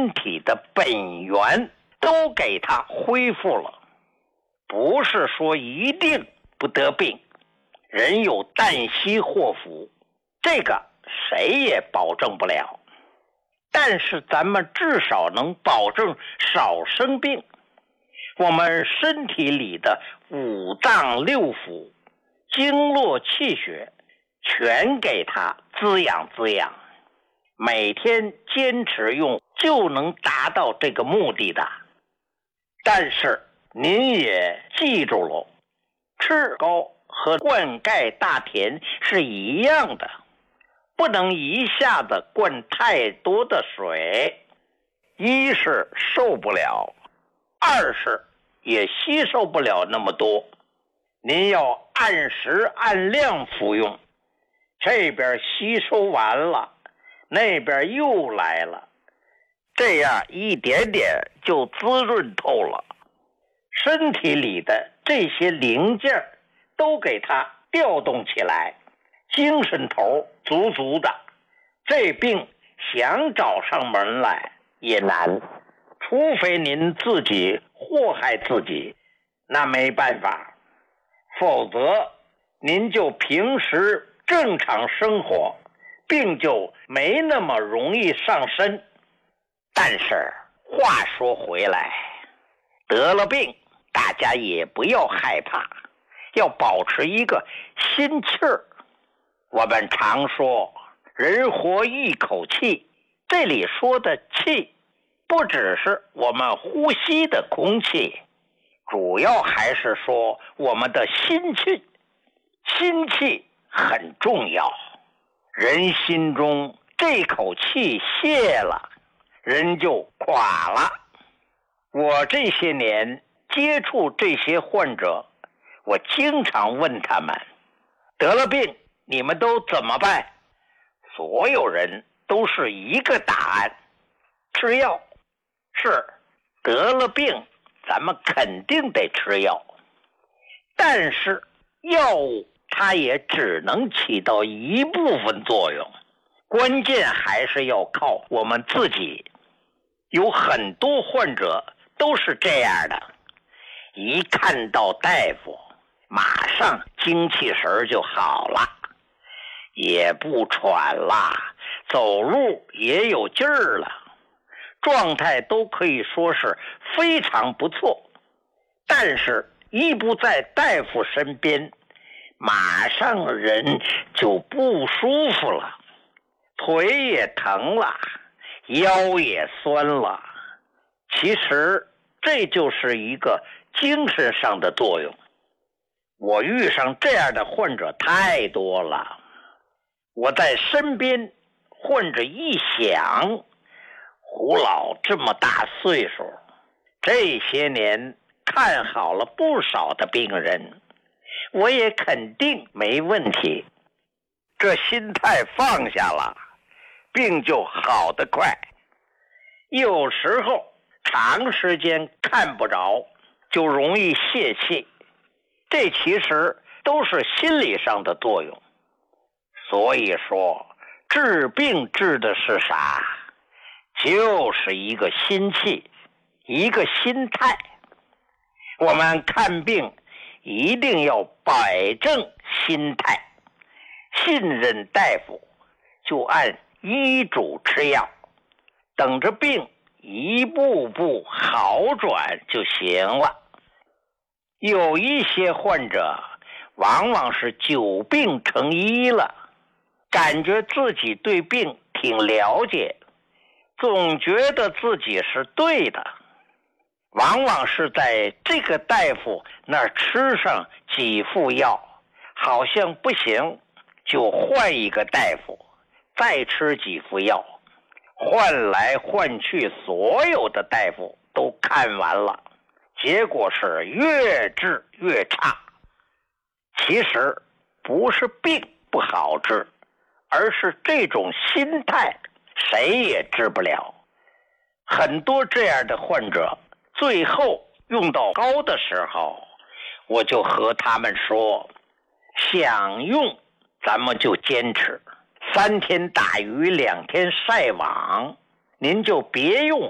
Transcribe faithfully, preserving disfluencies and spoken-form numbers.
身体的本源都给它恢复了。不是说一定不得病，人有旦夕祸福，这个谁也保证不了。但是咱们至少能保证少生病。我们身体里的五脏六腑、经络气血全给它滋养滋养，每天坚持用就能达到这个目的的。但是您也记住了，吃高和灌溉大田是一样的，不能一下子灌太多的水，一是受不了，二是也吸收不了那么多。您要按时按量服用，这边吸收完了，那边又来了，这样一点点就滋润透了。身体里的这些零件都给它调动起来，精神头足足的，这病想找上门来也难，除非您自己祸害自己，那没办法，否则您就平时正常生活，病就没那么容易上身。但是话说回来，得了病大家也不要害怕，要保持一个心气儿。我们常说人活一口气，这里说的气不只是我们呼吸的空气，主要还是说我们的心气。心气很重要，人心中这口气泄了，人就垮了。我这些年接触这些患者，我经常问他们，得了病你们都怎么办？所有人都是一个答案，吃药。是，得了病咱们肯定得吃药，但是药物它也只能起到一部分作用，关键还是要靠我们自己。有很多患者都是这样的，一看到大夫马上精气神就好了，也不喘了，走路也有劲儿了，状态都可以说是非常不错。但是一不在大夫身边，马上人就不舒服了，腿也疼了，腰也酸了。其实这就是一个精神上的作用。我遇上这样的患者太多了，我在身边患者一想，胡老这么大岁数，这些年看好了不少的病人，我也肯定没问题。这心态放下了，病就好得快。有时候长时间看不着，就容易泄气，这其实都是心理上的作用。所以说治病治的是啥？就是一个心气，一个心态。我们看病一定要摆正心态，信任大夫，就按医嘱吃药，等着病一步步好转就行了。有一些患者往往是久病成医了，感觉自己对病挺了解，总觉得自己是对的，往往是在这个大夫那儿吃上几副药，好像不行，就换一个大夫，再吃几副药，换来换去，所有的大夫都看完了，结果是越治越差。其实不是病不好治，而是这种心态谁也治不了。很多这样的患者最后用到高的时候，我就和他们说，想用咱们就坚持，三天打鱼两天晒网，您就别用